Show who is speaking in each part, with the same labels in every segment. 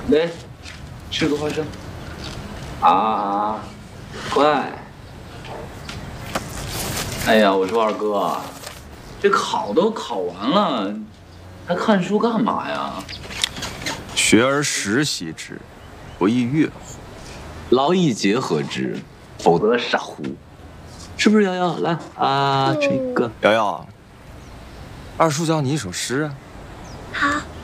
Speaker 1: 来，吃个花生。啊，乖。哎呀，我说二哥，这考都考完了，还看书干嘛呀？
Speaker 2: 学而时习之，不亦乐乎？
Speaker 1: 劳逸结合之，否则傻乎。是不是瑶瑶？来啊，这个。
Speaker 2: 瑶瑶，二叔教你一首诗啊。
Speaker 3: 好。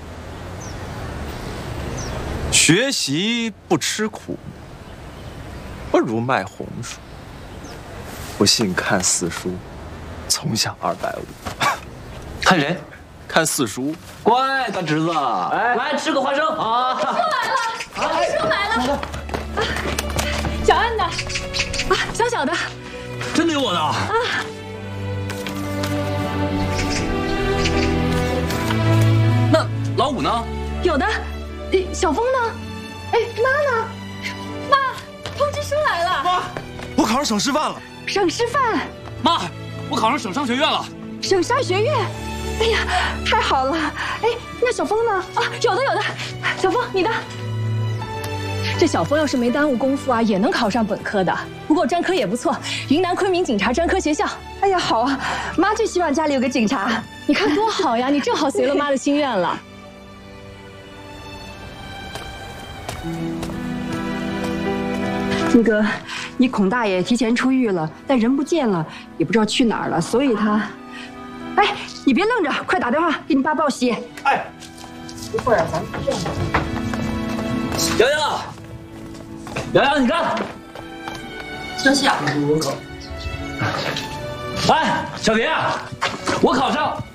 Speaker 2: 学习不吃苦，不如卖红薯。不信看四书，总享250。
Speaker 1: 看谁？
Speaker 2: 看四书。
Speaker 1: 乖，大侄子，来吃个花生啊！
Speaker 3: 书来了，书来了。小安的，小小的。
Speaker 1: 真的有我的啊！那老五呢？
Speaker 3: 有的。小峰呢？哎，妈呢？妈，通知书来了。
Speaker 2: 妈，我考上省师范了。
Speaker 3: 省师范。
Speaker 1: 妈，我考上省商学院了。
Speaker 3: 省商学院。哎呀，太好了！哎，那小峰呢？啊，有的。小峰，你的。这小峰要是没耽误功夫啊，也能考上本科的。不过专科也不错，云南昆明警察专科学校。哎呀，好啊！妈最希望家里有个警察。你看多好呀！你正好随了妈的心愿了。那个，你孔大爷提前出狱了，但人不见了，也不知道去哪儿了，所以他……哎，你别愣着，快打电话给你爸报喜。
Speaker 2: 哎，
Speaker 3: 一会儿咱们这样。
Speaker 1: 瑶瑶，你看，
Speaker 3: 生气啊！
Speaker 1: 哎，小蝶，我考上